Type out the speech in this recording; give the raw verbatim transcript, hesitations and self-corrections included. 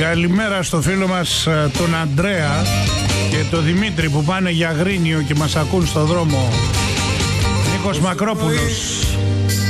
Καλημέρα στο φίλο μας τον Αντρέα και τον Δημήτρη που πάνε για Αγρίνιο και μας ακούν στο δρόμο. Νίκος Μακρόπουλος.